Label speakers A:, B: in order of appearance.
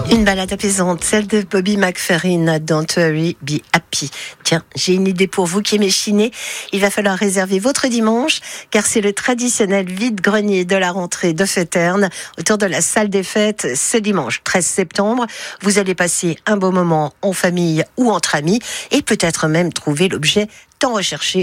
A: Une balade apaisante, celle de Bobby McFerrin, Don't Worry, Be Happy. Tiens, j'ai une idée pour vous qui aimez chiner. Il va falloir réserver votre dimanche, car c'est le traditionnel vide-grenier de la rentrée de Féterne, autour de la salle des fêtes, ce dimanche 13 septembre. Vous allez passer un beau moment en famille ou entre amis, et peut-être même trouver l'objet tant recherché